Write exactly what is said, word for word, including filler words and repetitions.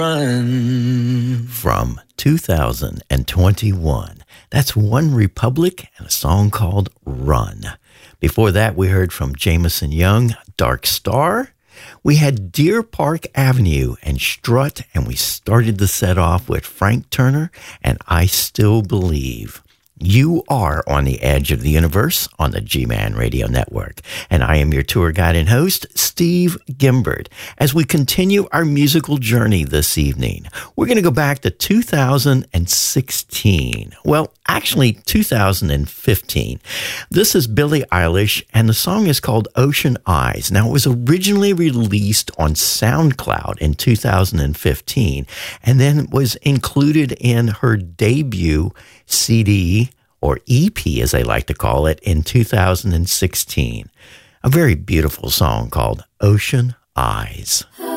Run. From two thousand twenty-one. That's One Republic and a song called Run. Before that, we heard from Jameson Young, Dark Star. We had Deer Park Avenue and Strut, and we started the set off with Frank Turner and I Still Believe. You are on the edge of the universe on the G-Man Radio Network. And I am your tour guide and host, Steve Gimbert. As we continue our musical journey this evening, we're going to go back to two thousand sixteen. Well, actually, two thousand fifteen. This is Billie Eilish, and the song is called Ocean Eyes. Now, it was originally released on SoundCloud in two thousand fifteen, and then was included in her debut C D, or E P as they like to call it, in two thousand sixteen. A very beautiful song called Ocean Eyes.